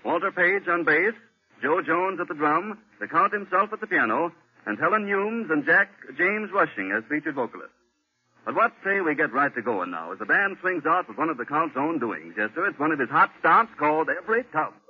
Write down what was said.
Walter Page on bass, Joe Jones at the drum, the Count himself at the piano, and Helen Humes and James Rushing as featured vocalists. But what say we get right to going now as the band swings out with one of the Count's own doings. Yes, sir, it's one of his hot stomps called Every Tub.